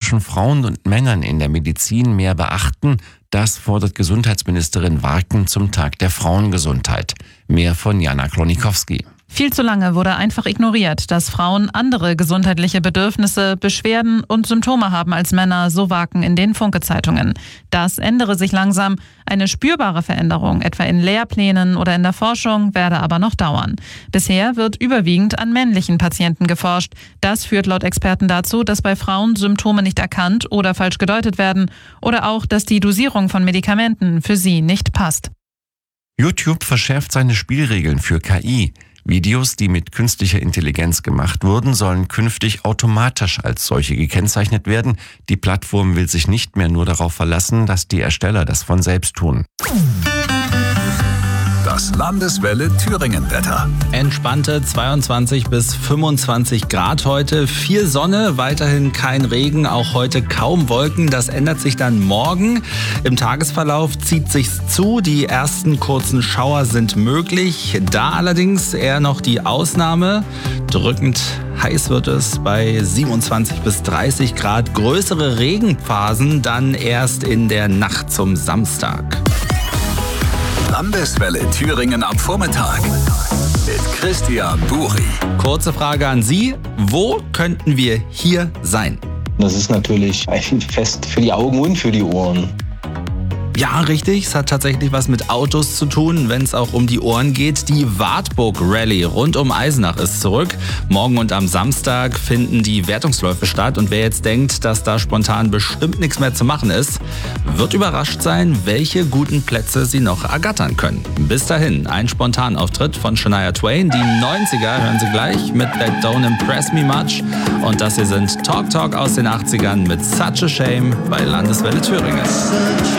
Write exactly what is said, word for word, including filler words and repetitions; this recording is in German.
zwischen Frauen und Männern in der Medizin mehr beachten. Das fordert Gesundheitsministerin Warken zum Tag der Frauengesundheit. Mehr von Jana Klonikowski. Viel zu lange wurde einfach ignoriert, dass Frauen andere gesundheitliche Bedürfnisse, Beschwerden und Symptome haben als Männer, so Warken in den Funke-Zeitungen. Das ändere sich langsam. Eine spürbare Veränderung, etwa in Lehrplänen oder in der Forschung, werde aber noch dauern. Bisher wird überwiegend an männlichen Patienten geforscht. Das führt laut Experten dazu, dass bei Frauen Symptome nicht erkannt oder falsch gedeutet werden oder auch, dass die Dosierung von Medikamenten für sie nicht passt. YouTube verschärft seine Spielregeln für K I. Videos, die mit künstlicher Intelligenz gemacht wurden, sollen künftig automatisch als solche gekennzeichnet werden. Die Plattform will sich nicht mehr nur darauf verlassen, dass die Ersteller das von selbst tun. Das Landeswelle Thüringen-Wetter. Entspannte zweiundzwanzig bis fünfundzwanzig Grad heute. Viel Sonne, weiterhin kein Regen, auch heute kaum Wolken. Das ändert sich dann morgen. Im Tagesverlauf zieht sich's zu. Die ersten kurzen Schauer sind möglich. Da allerdings eher noch die Ausnahme. Drückend heiß wird es bei siebenundzwanzig bis dreißig Grad. Größere Regenphasen dann erst in der Nacht zum Samstag. Landeswelle Thüringen am Vormittag mit Christian Buri. Kurze Frage an Sie. Wo könnten wir hier sein? Das ist natürlich ein Fest für die Augen und für die Ohren. Ja, richtig. Es hat tatsächlich was mit Autos zu tun, wenn es auch um die Ohren geht. Die Wartburg Rallye rund um Eisenach ist zurück. Morgen und am Samstag finden die Wertungsläufe statt. Und wer jetzt denkt, dass da spontan bestimmt nichts mehr zu machen ist, wird überrascht sein, welche guten Plätze sie noch ergattern können. Bis dahin ein Spontanauftritt von Shania Twain. Die neunziger hören Sie gleich mit That Don't Impress Me Much. Und das hier sind Talk Talk aus den achtzigern mit Such a Shame bei Landeswelle Thüringen.